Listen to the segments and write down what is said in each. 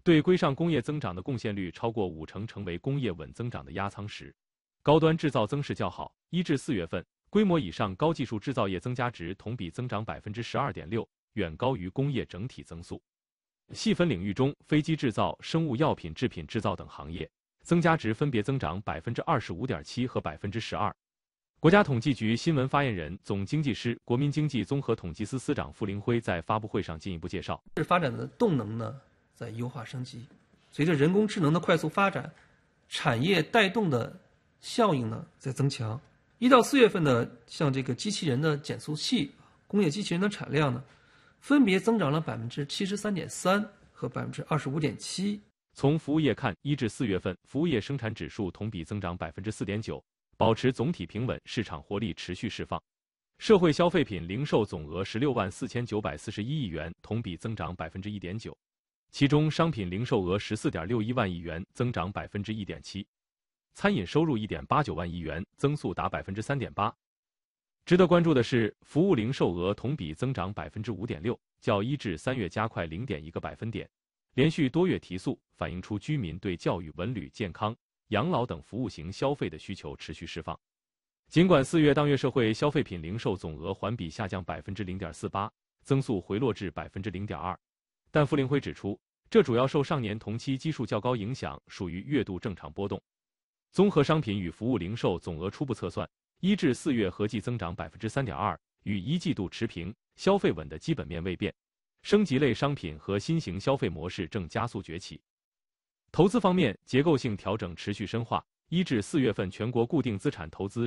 对规上工业增长的贡献率超过50%，成为工业稳增长的压舱石。高端制造增势较好，1至4月份，规模以上高技术制造业增加值同比增长12.6%，远高于工业整体增速。细分领域中，飞机制造、生物药品制品制造等行业增加值分别增长25.7%和12%。国家统计局新闻发言人、总经济师、国民经济综合统计司司长傅凌辉在发布会上进一步介绍， 发展的动能呢在优化升级，随着人工智能的快速发展，产业带动的效应呢在增强。1到4月份呢，像这个机器人的减速器、工业机器人的产量呢，分别增长了73.3%和25.7%。 从服务业看，1至4月份服务业生产指数同比增长4.9%，保持总体平稳，市场活力持续释放。社会消费品零售总额164941亿元，同比增长1.9%，其中商品零售额14.61万亿元，增长1.7%。餐饮收入1.89万亿元，增速达3.8%。值得关注的是，服务零售额同比增长5.6%，较1至3月加快0.1个百分点，连续多月提速，反映出居民对教育、文旅、健康、养老等服务型消费的需求持续释放。尽管4月当月社会消费品零售总额环比下降0.48%，增速回落至0.2%，但傅凌辉指出，这主要受上年同期基数较高影响，属于月度正常波动。综合商品与服务零售总额初步测算，1至4月合计增长3.2%，与1季度持平，消费稳的基本面未变。升级类商品和新型消费模式正加速崛起。投资方面，结构性调整持续深化。1至4月份全国固定资产投资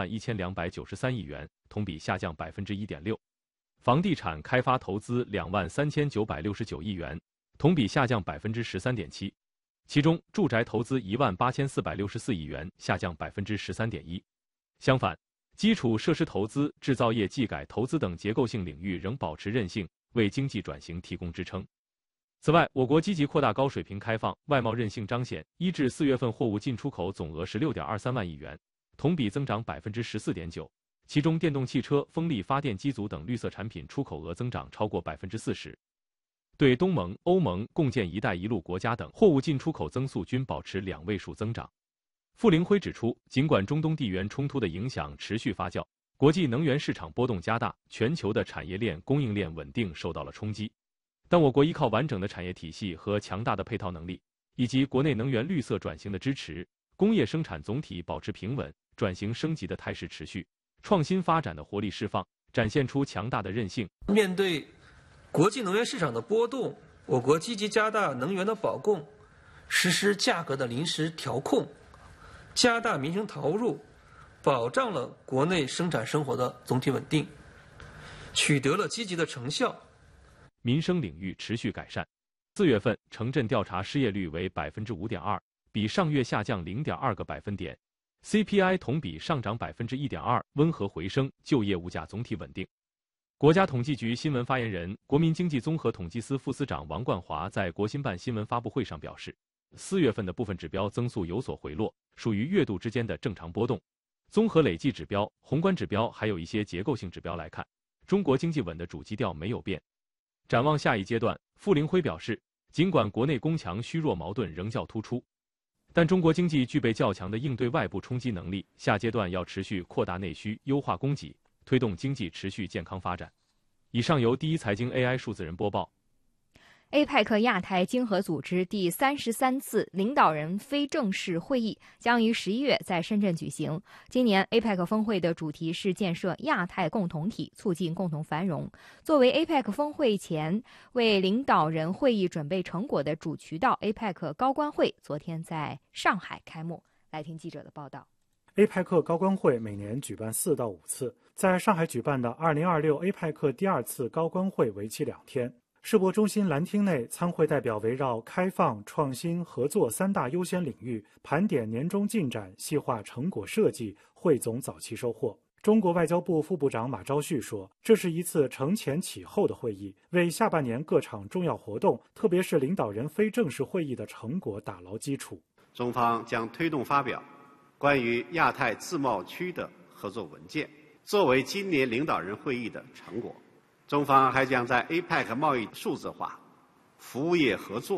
141293亿元，同比下降1.6%。房地产开发投资23969亿元，同比下降13.7%。其中，住宅投资18464亿元，下降13.1%。相反，基础设施投资、制造业技改投资等结构性领域仍保持韧性，为经济转型提供支撑。此外，我国积极扩大高水平开放，外贸韧性彰显。1至4月份货物进出口总额16.23万亿元，同比增长14.9%，其中电动汽车、风力发电机组等绿色产品出口额增长超过40%。对东盟、欧盟共建“一带一路”国家等货物进出口增速均保持2位数增长。傅凌辉指出，尽管中东地缘冲突的影响持续发酵，国际能源市场波动加大，全球的产业链供应链稳定受到了冲击，但我国依靠完整的产业体系和强大的配套能力，以及国内能源绿色转型的支持，工业生产总体保持平稳，转型升级的态势持续，创新发展的活力释放，展现出强大的韧性。 面对国际能源市场的波动，我国积极加大能源的保供，实施价格的临时调控，加大民生投入，保障了国内生产生活的总体稳定，取得了积极的成效。 民生领域持续改善。4月份城镇调查失业率为5.2%，比上月下降0.2个百分点。CPI 同比上涨1.2%，温和回升，就业物价总体稳定。国家统计局新闻发言人、国民经济综合统计司副司长王冠华在国新办新闻发布会上表示，4月份的部分指标增速有所回落，属于月度之间的正常波动。综合累计指标、宏观指标还有一些结构性指标来看，中国经济稳的主基调没有变。展望下一阶段，傅凌辉表示，尽管国内供强虚弱矛盾仍较突出，但中国经济具备较强的应对外部冲击能力，下阶段要持续扩大内需，优化供给，推动经济持续健康发展。以上由第一财经 AI 数字人播报。 APEC 亚太经合组织第33次领导人非正式会议将于11月在深圳举行。今年 APEC 峰会的主题是建设亚太共同体，促进共同繁荣。作为 APEC 峰会前为领导人会议准备成果的主渠道 ，APEC 高官会昨天在上海开幕。来听记者的报道。 APEC 高官会每年举办4到5次，在上海举办的2026 APEC 第2次高官会为期2天。世博中心蓝厅内，参会代表围绕开放、创新、合作3大优先领域，盘点年终进展，细化成果设计，汇总早期收获。中国外交部副部长马朝旭说，这是一次承前启后的会议，为下半年各场重要活动，特别是领导人非正式会议的成果打牢基础。 中方将推动发表关于亚太自贸区的合作文件，作为今年领导人会议的成果。中方还将在 APEC 贸易数字化、服务业合作、